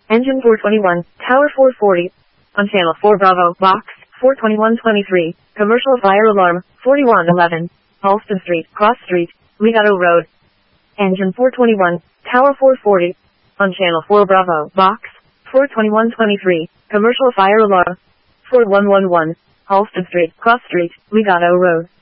Engine 421, Tower 440. On channel 4 Bravo, box 42123. Commercial fire alarm 4111. Halston Street, Cross Street, Legato Road. Engine 421, Tower 440. On channel 4 Bravo, box 42123. Commercial fire alarm 4111. Halston Street, Cross Street, Legato Road.